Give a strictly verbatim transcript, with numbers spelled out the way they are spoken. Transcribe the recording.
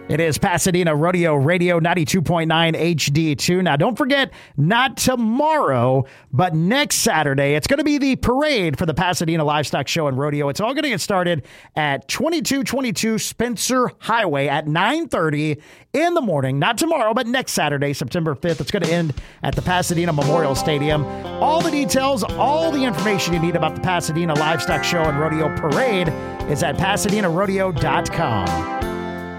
It is Pasadena Rodeo Radio ninety-two point nine H D two. Now, don't forget, not tomorrow, but next Saturday, it's going to be the parade for the Pasadena Livestock Show and Rodeo. It's all going to get started at twenty-two twenty-two Spencer Highway at nine thirty in the morning. Not tomorrow, but next Saturday, September fifth. It's going to end at the Pasadena Memorial Stadium. All the details, all the information you need about the Pasadena Livestock Show and Rodeo Parade is at pasadena rodeo dot com.